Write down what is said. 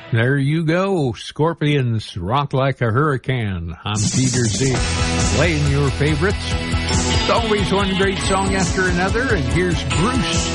There you go. Scorpions, Rock Like a Hurricane. I'm Peter Z. Playing your favorites. It's always one great song after another. And here's Bruce